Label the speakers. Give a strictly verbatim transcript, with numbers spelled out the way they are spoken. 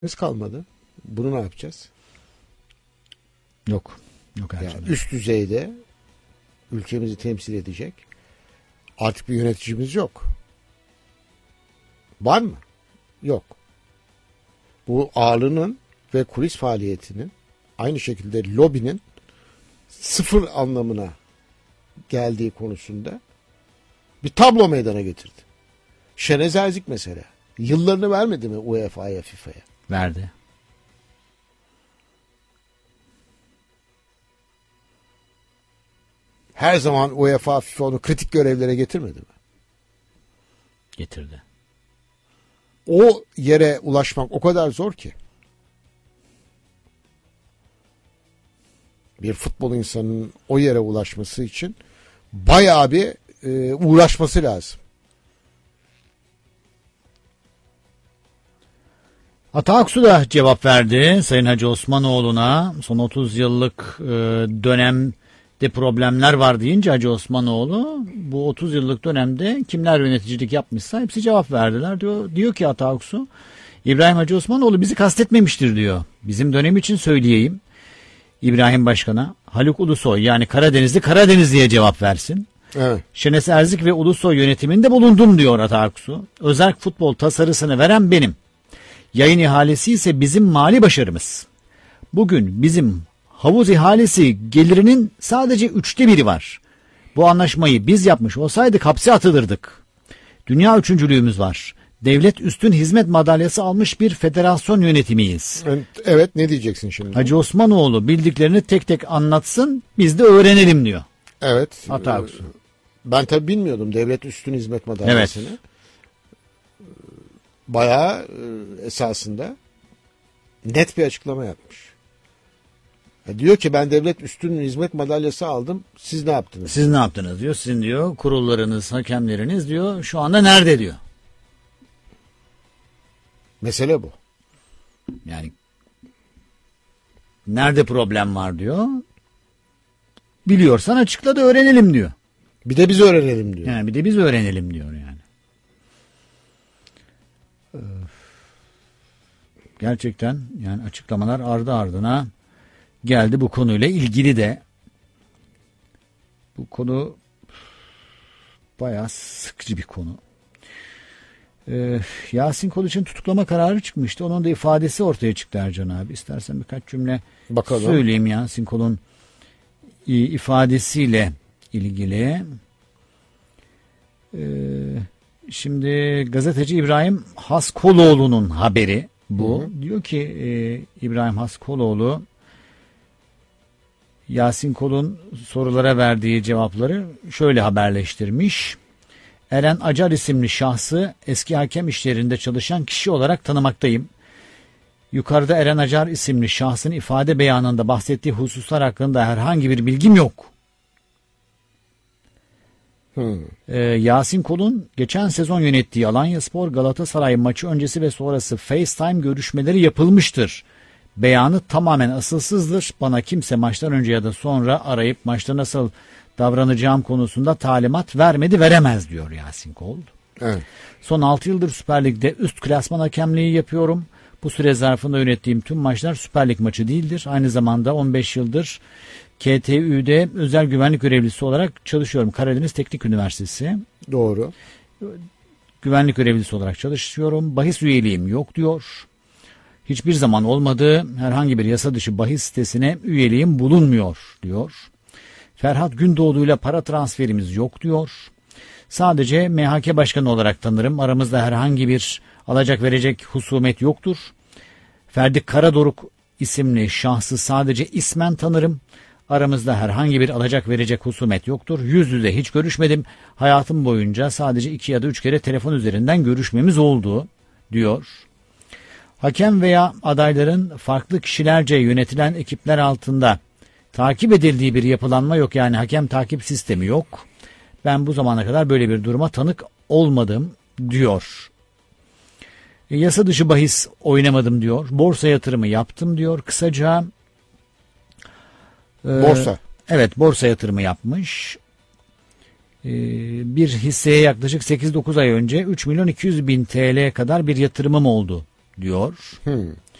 Speaker 1: Biz kalmadı. Bunu ne yapacağız?
Speaker 2: Yok. Yok
Speaker 1: Yani
Speaker 2: Ercan.
Speaker 1: üst düzeyde ülkemizi temsil edecek artık bir yöneticimiz yok. Var mı? Yok. Bu ağırlığının ve kulis faaliyetinin aynı şekilde lobinin sıfır anlamına geldiği konusunda bir tablo meydana getirdi. Şenez Erzik mesela. Yıllarını vermedi mi U E F A'ya, FIFA'ya?
Speaker 2: Verdi.
Speaker 1: Her zaman U E F A, FIFA onu kritik görevlere getirmedi mi?
Speaker 2: Getirdi.
Speaker 1: O yere ulaşmak o kadar zor ki. Bir futbol insanının o yere ulaşması için bayağı bir e, uğraşması lazım.
Speaker 2: Ata Aksu da cevap verdi Sayın Hacı Osmanoğlu'na. Son otuz yıllık e, dönemde problemler var deyince Hacı Osmanoğlu, bu otuz yıllık dönemde kimler yöneticilik yapmışsa hepsi cevap verdiler diyor. Diyor ki Ata Aksu, İbrahim Hacı Osmanoğlu bizi kastetmemiştir diyor. Bizim dönem için söyleyeyim. İbrahim Başkan'a Haluk Ulusoy, yani Karadenizli Karadeniz diye cevap versin.
Speaker 1: Evet.
Speaker 2: Şenes Erzik ve Ulusoy yönetiminde bulundum diyor Ata Aksu. Özerk futbol tasarısını veren benim. Yayın ihalesi ise bizim mali başarımız. Bugün bizim havuz ihalesi gelirinin sadece üçte biri var. Bu anlaşmayı biz yapmış olsaydık hapse atılırdık. Dünya üçüncülüğümüz var. Devlet üstün hizmet madalyası almış bir federasyon yönetimiyiz.
Speaker 1: Evet, ne diyeceksin şimdi?
Speaker 2: Hacı Osmanoğlu bildiklerini tek tek anlatsın, biz de öğrenelim diyor.
Speaker 1: Evet.
Speaker 2: Ata Aksu.
Speaker 1: Ben tabii bilmiyordum devlet üstün hizmet madalyasını.
Speaker 2: Evet.
Speaker 1: Bayağı esasında net bir açıklama yapmış. Ya diyor ki ben devlet üstün hizmet madalyası aldım. Siz ne yaptınız?
Speaker 2: Siz ne yaptınız diyor. Sizin diyor kurullarınız, hakemleriniz diyor şu anda nerede diyor.
Speaker 1: Mesele bu.
Speaker 2: Yani nerede problem var diyor. Biliyorsan açıkla da öğrenelim diyor.
Speaker 1: Bir de biz öğrenelim diyor.
Speaker 2: Yani bir de biz öğrenelim diyor yani. Gerçekten yani açıklamalar ardı ardına geldi bu konuyla ilgili de. Bu konu bayağı sıkıcı bir konu. Ee, Yasin Kol için tutuklama kararı çıkmıştı. Onun da ifadesi ortaya çıktı Ercan abi. İstersen birkaç cümle
Speaker 1: Bakalım.
Speaker 2: söyleyeyim Yasin Kol'un ifadesiyle ilgili. Ee, şimdi gazeteci İbrahim Haskoloğlu'nun haberi bu. Hı hı. Diyor ki e, İbrahim Haskoloğlu Yasin Kol'un sorulara verdiği cevapları şöyle haberleştirmiş. Eren Acar isimli şahsı eski hakem işlerinde çalışan kişi olarak tanımaktayım. Yukarıda Eren Acar isimli şahsın ifade beyanında bahsettiği hususlar hakkında herhangi bir bilgim yok. Hmm. Ee, Yasin Kol'un geçen sezon yönettiği Alanyaspor Galatasaray maçı öncesi ve sonrası FaceTime görüşmeleri yapılmıştır. Beyanı tamamen asılsızdır. Bana kimse maçtan önce ya da sonra arayıp maçta nasıl davranacağım konusunda talimat vermedi, veremez diyor Yasin Kol.
Speaker 1: Evet.
Speaker 2: Son altı yıldır Süper Lig'de üst klasman hakemliği yapıyorum. Bu süre zarfında yönettiğim tüm maçlar Süper Lig maçı değildir. Aynı zamanda on beş yıldır K T Ü'de özel güvenlik görevlisi olarak çalışıyorum. Karadeniz Teknik Üniversitesi.
Speaker 1: Doğru.
Speaker 2: Güvenlik görevlisi olarak çalışıyorum. Bahis üyeliğim yok diyor. Hiçbir zaman olmadı. Herhangi bir yasa dışı bahis sitesine üyeliğim bulunmuyor diyor. Ferhat Gündoğdu ile para transferimiz yok diyor. Sadece M H K başkanı olarak tanırım. Aramızda herhangi bir alacak verecek husumet yoktur. Ferdi Karadoruk isimli şahsı sadece ismen tanırım. Aramızda herhangi bir alacak verecek husumet yoktur. Yüz yüze hiç görüşmedim. Hayatım boyunca sadece iki ya da üç kere telefon üzerinden görüşmemiz oldu diyor. Hakem veya adayların farklı kişilerce yönetilen ekipler altında takip edildiği bir yapılanma yok. Yani hakem takip sistemi yok. Ben bu zamana kadar böyle bir duruma tanık olmadım diyor. E, yasa dışı bahis oynamadım diyor. Borsa yatırımı yaptım diyor. Kısaca
Speaker 1: e, borsa.
Speaker 2: Evet, borsa yatırımı yapmış. E, bir hisseye yaklaşık sekiz dokuz ay önce üç milyon iki yüz bin T L kadar bir yatırımım oldu diyor.
Speaker 1: Hmm.